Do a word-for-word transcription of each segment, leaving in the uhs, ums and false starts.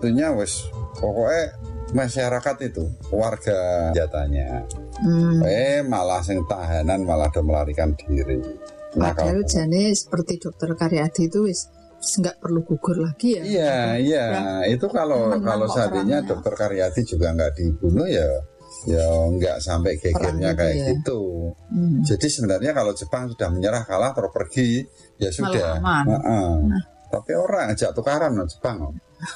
Tentunya wis pokoknya masyarakat itu warga jatanya. Hmm. Eh malah sing tahanan malah ada melarikan diri. Nah, padahal jane seperti Dokter Karyadi itu wis nggak perlu gugur lagi ya. Iya, iya. Itu kalau kalau seandainya Dokter Karyadi juga nggak dibunuh ya ya nggak sampai gegernya kayak ya. Gitu. Hmm. Jadi sebenarnya kalau Jepang sudah menyerah kalah terus pergi ya sudah. Nah. Tapi orang ajak tukaran no Jepang.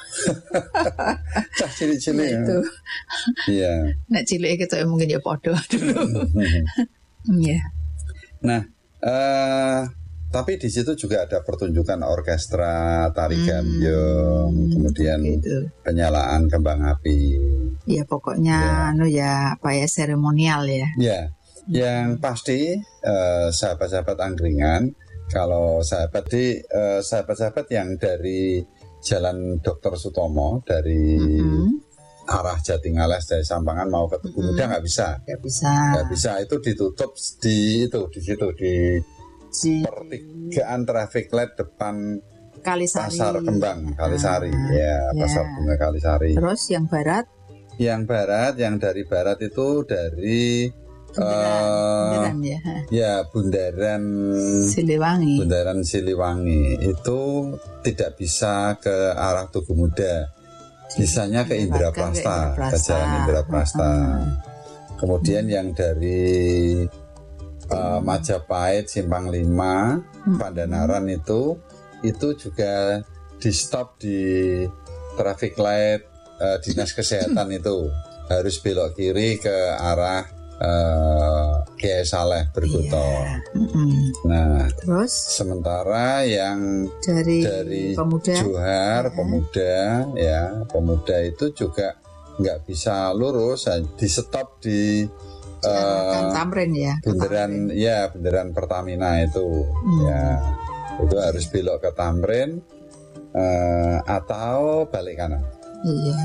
Cah cilik-cilik ya, itu. Iya. Nek cilik gitu mungkin ya podo dulu. Iya. Nah, uh, tapi di situ juga ada pertunjukan orkestra, tari gambang, hmm, kemudian gitu. Penyalaan kembang api. Ya pokoknya ya. Anu ya apa ya seremonial ya. Ya, yang pasti uh, sahabat-sahabat angkringan, kalau sahabat di uh, sahabat-sahabat yang dari Jalan Dokter Sutomo dari mm-hmm. arah Jatingales dari Sampangan mau ke Tugu Muda nggak mm-hmm. bisa, nggak bisa, nggak bisa itu ditutup di itu di situ di si. Pertigaan traffic light depan Kalisari. Pasar Kembang Kalisari, ah, ya Pasar yeah. Bunga Kalisari. Terus yang barat? Yang barat, yang dari barat itu dari Bundaran, uh, bundaran ya. Ya, Bundaran Siliwangi. Bundaran Siliwangi itu tidak bisa ke arah Tugu Muda. Bisanya ke Indraprasta, ke, ke Jalan Indraprasta. Uh-huh. Kemudian yang dari uh, Majapahit Simpang lima, uh-huh. Pandanaran itu itu juga di stop di traffic light uh, Dinas Kesehatan itu harus belok kiri ke arah Uh, Kiai Saleh Berkuto. Iya. Mm-hmm. Nah, terus sementara yang dari, dari pemuda, Johar ya. pemuda, ya pemuda itu juga nggak bisa lurus, di stop di uh, Tamrin ya. Bundaran, ya bundaran Pertamina itu, mm. ya itu harus belok ke Tamrin uh, atau balik kanan. Iya,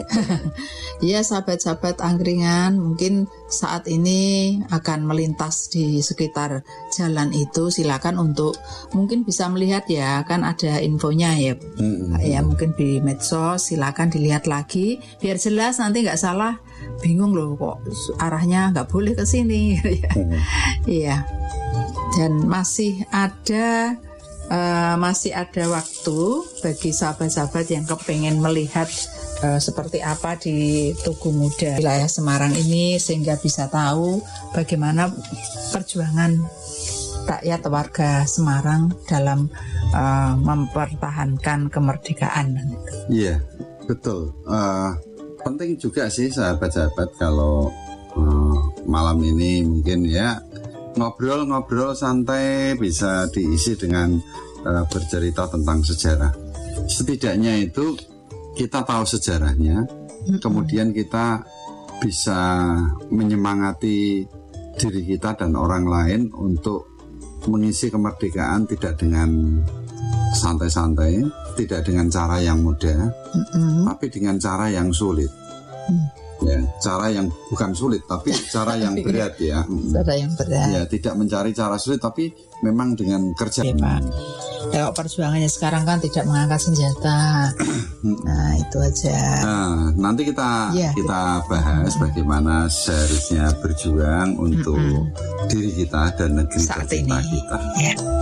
iya sahabat-sahabat angkringan mungkin saat ini akan melintas di sekitar jalan itu, silakan untuk mungkin bisa melihat ya, kan ada infonya ya, mm-hmm. ya mungkin di medsos, silakan dilihat lagi biar jelas nanti nggak salah, bingung loh kok arahnya nggak boleh ke sini, mm-hmm. Iya, dan masih ada. Uh, masih ada waktu bagi sahabat-sahabat yang kepengen melihat uh, seperti apa di Tugu Muda wilayah Semarang ini, sehingga bisa tahu bagaimana perjuangan rakyat warga Semarang dalam uh, mempertahankan kemerdekaan. Iya, betul. Uh, penting juga sih sahabat-sahabat kalau uh, malam ini mungkin ya ngobrol-ngobrol santai bisa diisi dengan uh, bercerita tentang sejarah. Setidaknya itu kita tahu sejarahnya, mm-hmm. kemudian kita bisa menyemangati diri kita dan orang lain untuk mengisi kemerdekaan tidak dengan santai-santai, tidak dengan cara yang mudah, mm-hmm. tapi dengan cara yang sulit. Mm. Ya, cara yang bukan sulit tapi cara yang berat ya. Cara yang berat. Ya, tidak mencari cara sulit tapi memang dengan kerja. Ya, Pak. Kalau perjuangannya sekarang kan tidak mengangkat senjata. Nah, itu aja. Nah, nanti kita ya, kita bahas hmm. bagaimana seharusnya berjuang untuk hmm. diri kita dan negeri tercinta kita. Ya.